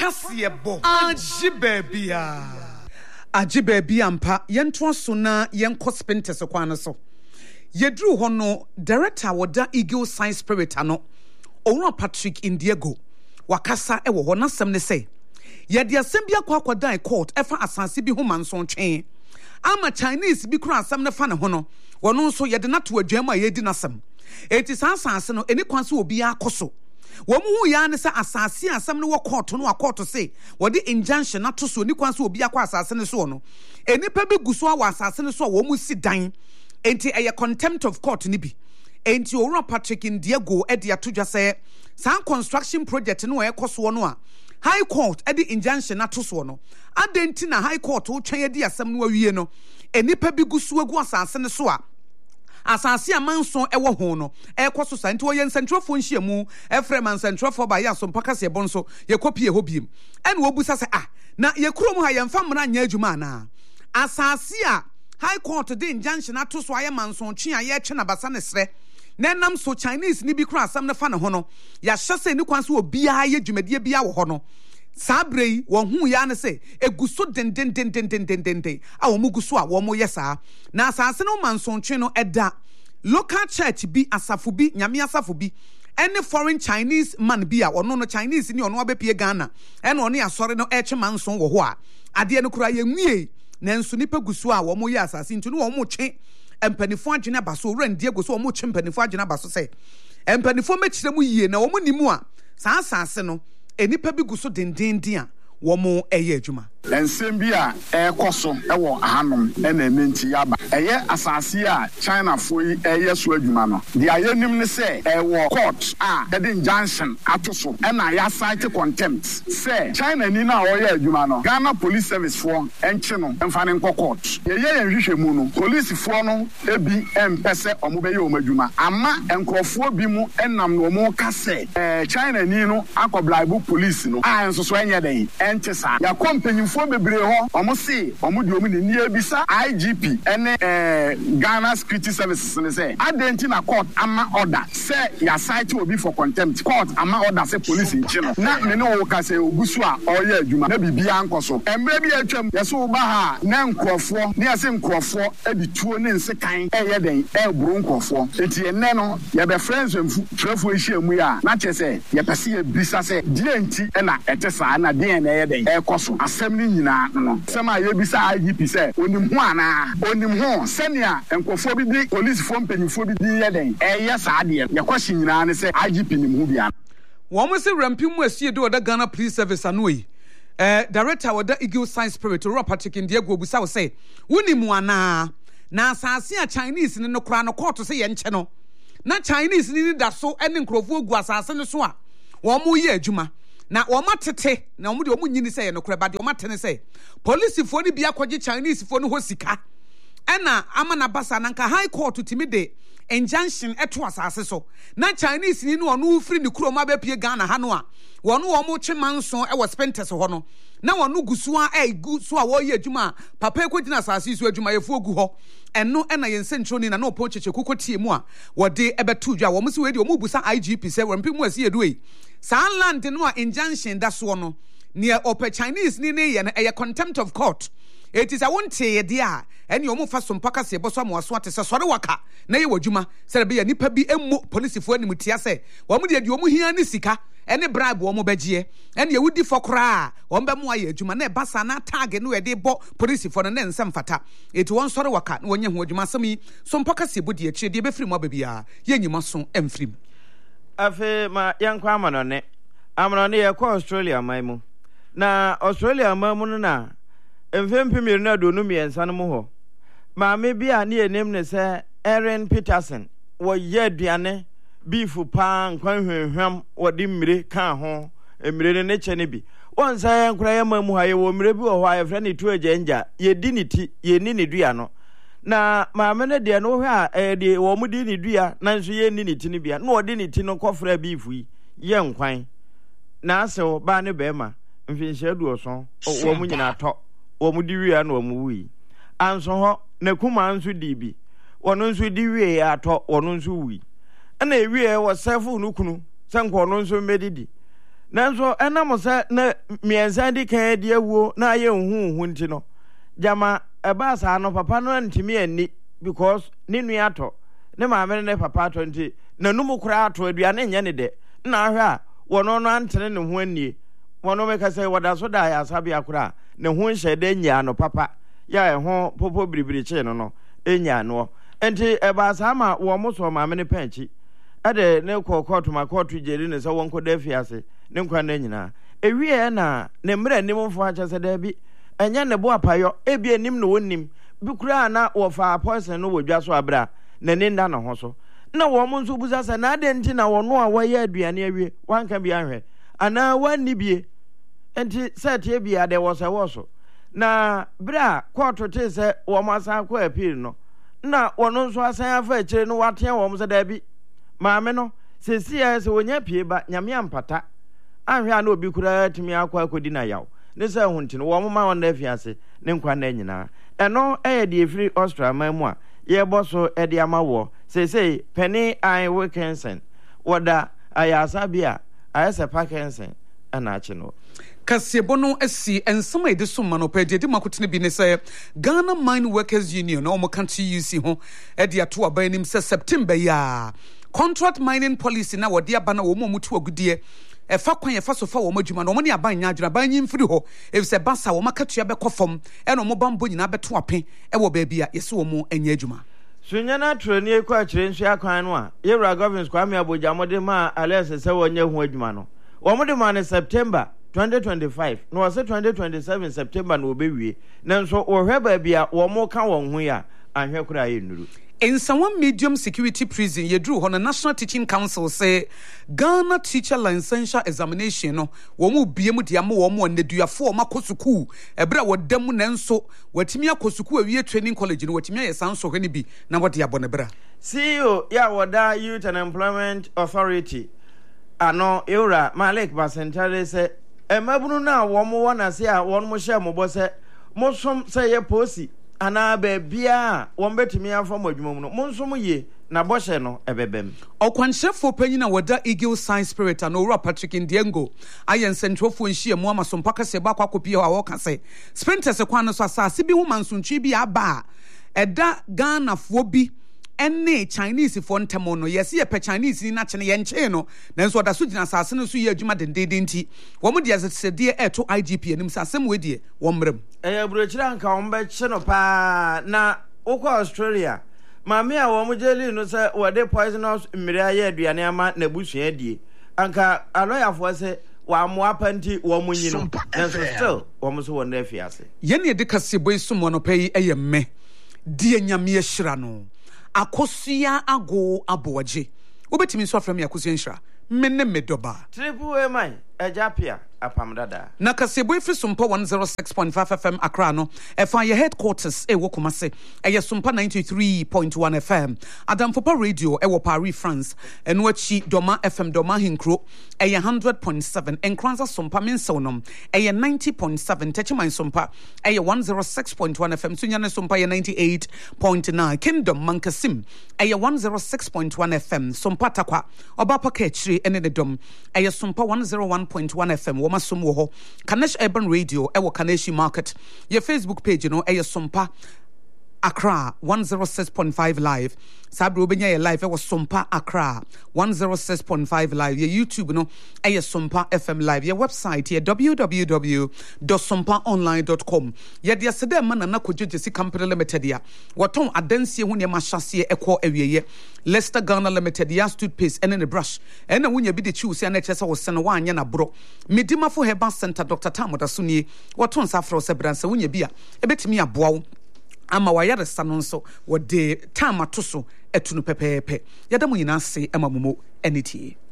Kasiebo Ajibebia Ajibebia ampa yento so na yenko spinte so kwan so yedru ho no director woda Eagle Science Spirit ano Owura Patrick Indiego wakasa ewo ho nasem ne say yede asem bia kwakwada court efa asanse bi ho manson twen ama Chinese bi kura asem ne fa ne ho no wono nso yede nato adwam a yedi nasem eti sansanse no eni kwan so obi akoso Womu ya ne sa asase asam ne wo court no akoto say wode injunction na to so ni kwan so obi akwa asase ne so no enipa be guso awa asase ne so wo mu si dan enti eye contempt of court ni bi enti Owura Patrick Indiego e de atodwa say san construction project no e koso no a high court e de injunction na to so no adenti na high court wo twen e de asam no awie no enipa bi guso agu asase ne so a asase amanson ewo ho no ekoso santi wo ye nsentrofo nhyiamu efrem nsentrofo ba ya so mpaka se bonso ye kopie ho biem ene wo busa se na ye kurom ha ye mfa mra nya adwuma na asase a high court de injunction ato so aye manson twe aye twe na basa ne sre na nam so Chinese ni bi kura asam ne fa ne ho no ya hyese ni kwan so obi a ye dwumadie bia wo ho no sabrei wo hu ya ne se eguso den a wo muguso a wo mo yesa na asase no mansontwe no eda local church bi asafo bi nyame asafo bi any foreign Chinese man bi a ono no Chinese ni ono abepie Ghana ene ono asore no eche manson wo ho a ade no kura ye nwie na nso nipa guso a wo mo ye asase ntu no wo mo twe empanifo agene baso randie guso wo mo twe empanifo agene baso se empanifo mechire mu yie na wo mo nimu a sa asase no enipa bi guso dendendin a wo mo eye adwuma ensem bi a ekoso ewo ahanom na enenti yaba eye asase a China fo yi eye so adwuma no de ayenim ne se ewo court a the injunction atoso na ya cite contempt say China ni na oye adwuma no Ghana police service fo enche no emfa ne nko court ye nhwehwe mu no police fo no ebi empese omo be ye omadwuma ama enkrofo bi mu enam no omo ka se China ni no akoblaibu police no a enso so enye den enche sa ya company fo bebre ho omo se omo di omo ni ebisa IGP ene Ghana Security Services ne say adenti na court ama order say ya cite obi for contempt court ama order say police nchi no na me no wo ka say ogusu a oye adwuma na bibia ankoso emre bi atwam yeso wo ba ha na nkrofo na yase nkrofo ebituo ne nsekan eye den eburu nkrofo enti enne no ye be friends mfu trafo ehyiamu ya na chese ye pese ye bisa say die nti na etesa na den na eye den ekoso asem ni nyina no sema ye bisa IGP say onim ho ana onim ho senia enkofo bi di police fo mpanyifo bi di ye den eye saa de ye kwahye nyina ne say IGP nim ho bia wo mo se rampim asie do da Ghana Police Service anoi director woda Eagle Science Spirit Owura Patrick Indiego busa wo say wonim ana na asase a Chinese ne no kra no court say ye nche no na Chinese ni da so ene nkrofo ogu asase ne so a wo mo ye adwuma na wo matete na wo de wo nyini say ye no kra ba de wo matene say police fo ni bia kwaje Chinese fo no ho sika ena amana basa na nka high court timi de injunction eto asase so na Chinese ni no ono free ni kuro ma bepie Ghana ha no a wono wo mo twe manson e wo spentes ho no na wono gusu a gusu a wo ye adwuma papa ekogina asase so adwuma ye fu ogu ho eno ena ye nsentroni na no poncheche kokotie mu a wo de ebetu dwa wo mo se we de wo mu busa IGP se wampi mu asie do yi san land no a injunction da so no near ope Chinese ni ne ye na e contempt of court it is a wonte ye dia ene omo fa so mpaka se boso amoaso atese sore waka na ye wadwuma se be ya nipa bi emmo police fo anim tia se wo mo de omo hia ni sika ene bribe wo mo begye ene ye wudi fokra wo mbe mo aye adwuma na e basa na tag no ye de bo police fo no na nsem fata it won sore waka na wonye ho adwuma sami so mpaka se bodi e chire de be firi mo babia ye nyima so emfrim afi ma yankwa amanone ye ko Australia maimu na Australia maimu no na emfempimir na do no miensa no mo ho maame bia ne enem ne se Erin Peterson wo ye aduane beefu pa nkwan hwehwam wo de mmire kan ho mmire ne che ne bi won sa yankura ye mamu ha ye wo mmire bi wo ho aye fra ne tu agyenja ye di ne ti ye ni ne dua no na maame ne de no hwa de wo mu di ne dua na nso ye ni ne ti ne bia na wo de ne ti no kofra beefu yi ye nkwan na aso ba ne be ma mfinhye duoso wo mu nyina to wo mu di wia na wo mu wi anso ho na kuma anso di bi wono nso di wia ato wono nso wi na ewie wo sefu no kunu sanko no nso medidi nanso enam se na miensa di kan di awuo na ye hu nti no jama eba sa no papa no ntimi ani because ne nua ato ne maame ne papa ato nti nanum kura ato aduane nya ne de na ahwe a wono no antene ne ho ani wono me ka se wada so da ya sabe akura ne ho nhye de nya no papa ya ho popo biribiri che no enya no enti eba sa ma wo mo so maame ne panchi ade ne kokoto makoto jeri ne so wonko da fiase ne nkwa na nyina ewie na ne mra nim mfo acha se da bi enya ne bo apayo ebi anim no wonnim bi kura na wo fa poison no wodwa so abra na ne nda no ho so na wo mo nso buza se na ade nti na wono a waye aduane awie wanka bi ahwe ana wanni bie enti set e bia de wo se wo so na bra koto te se wo masa ko appeal no na wono nso asan afa akire no waten wo mo se da bi maame no sesi ya se wonya pie ba nyame ampata ahwe na obi kura timi akwa akodi na yaw ne se hunti no wo ma won na afiase ne nkwa na nyina eno de efiri Austria mamu a ye boso de amawo sesi Penny I Wilkinson woda ayasa bia ayasa Parkinson ana achi no Kasiebo no asi ensama ede so ma no pa de makotene bi ne se Ghana Mine Workers Union no mo kanti UC ho de ato abanim se September ya contract mining policy na wode aba na wo mo mutu agudie efa kwan efa so fa wo madwuma no mo ne aban nya adwuna ban nyi mfiri ho e se basa wo makatua be kofom e no mo bambo nyina beto ape e wo ba bia yese wo mo anya adwuma sunya na troni ekwa akire nsu akwan no a yewra government kwame abogya mode ma alese se wo nya hu adwuma no wo mode ma ne September 2025 no wase 2027 September no obewie nanso wo hwe ba bia wo mo ka won hu ya ahwe kura ye nuru. In some medium security prison, you drew on a National Teaching Council say Ghana teacher licensure examination no womu biemu diamo womu and do ya for makosuku ebra wo demu nenso watimia kosuku awie training college no watimia yesanso hwani bi na wode abonebra CEO ya woda Youth and Employment Authority ano Eura Malik Basentale se emabunu na womu wana se a won mo hye mo bo se mo som se ye posi ana ba bia won betimi afom adwuma mu no monsom ye na boshe no ebebem okwanhyefo panyina wada Eagle Science Spirit and Ora Patrick Indiengo ayen sentrofo nhia mu amasompa kase ba kwakopie a wo kase sprinters kwan no so asase bi hu mansontwi bi aba eda Ghana fo bi ene Chinese fo ntemo no yesi ye pe Chinese ni na chene ye nche no nanso oda so gina asase no so ye adwuma dendeden nti wo mo de asede eto IGP anim sasem we de wo mrem burochira nka wo mbe che no pa na okwa Australia mame a wo mo jeli no se wo de poisonous mmiri aye aduane ama na busua die anka aloyafo se wa mo apanti wo mo nyi no nanso still wo mo so wo na afiase ye ne de kasebo isom no pa yi eye me die nyame ahira no akosua ago abowaje obetimi so afrem yakosua nhira menne medoba triple man ejapia apamdada na kasebo ifri sumpa 106.5 FM Accra no efa ye headquarters e wokumase eye sumpa 93.1 FM Adamfopa radio e wo Paris France eno achi Doma FM Doma Hinkro eye 100.7 Enkranza sumpa mensonom eye 90.7 Techiman sumpa eye 106.1 FM Sunyane sumpa eye 98.9 Kingdom Mankasim eye 106.1 FM sumpa takwa obapa kechiri ene ne dom eye sumpa 101.1 FM Masom wo ho Kanesh Urban Radio e wo Kaneshi Market your Facebook page no e Sompa Accra 106.5 live sabro benya ye live e wo Sompa Accra 106.5 live your YouTube no e Sompa FM live your website ye www.sompaonline.com ye dia sede man na kojoje si company limited ya woton adansie hu ne ma hyase ekọ awieye Leicester Ghana Limited ya toothpaste and a brush and a wunya bi de choose and chesa wo sene wa anya na bro medima fo Herbal Center Dr. Tamoda Suni woton safro sebransa wunya bia ebetimi aboa wo ama wa yare sanon so wo de tama to so etunu pepepe yada mu nyina se ama mumo eniti